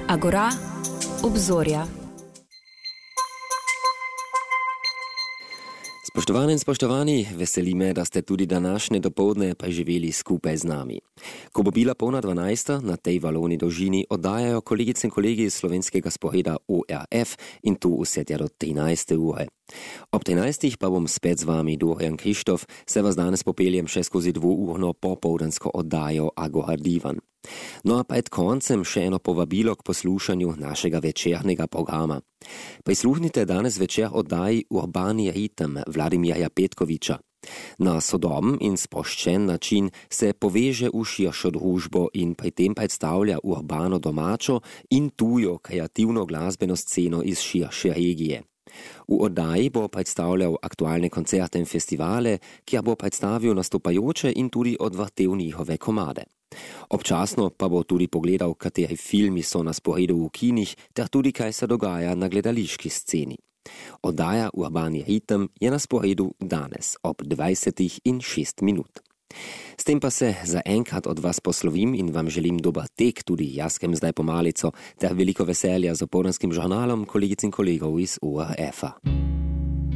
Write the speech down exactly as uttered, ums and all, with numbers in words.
Agora, obzorja. Spoštovane in spoštovani, veseli me, da ste tudi današnje dopoldne preživeli skupaj z nami. Ko bo bila polna dvanajsta, na tej valovni dolžini oddajajo kolegice in kolegi iz slovenskega sporeda O R F in tu vse tja do trinajste ure. Ob trinajstih pa bom spet z vami, Dorian Krištof, se vas danes popeljem še skozi dvourno popoldansko oddajo Agora Divan. No a pred koncem še eno povabilo k poslušanju našega večernega programa. Prisluhnite danes večer oddaji Urbani ritem Vladimirja Petkoviča. Na sodoben in sproščen način se poveže v širšo družbo in pri tem predstavlja urbano domačo in tujo kreativno glasbeno sceno iz širše regije. V oddaji bo predstavljal aktualne koncerte in festivale, kjer bo predstavil nastopajoče in tudi odvrtel njihove komade. Občasno pa bo tudi pogledal, kateri filmi so na sporedu v kinih, ter tudi kaj se dogaja na gledališki sceni. Oddaja Urbani ritem je na sporedu danes ob dvajsetih in šest minut. S tem pa se za enkrat od vas poslovim in vam želim dober tek, tudi jaskem zdaj pomalico, ter veliko veselja z opoldanskim žurналom kolegic in kolegov iz O R F-a.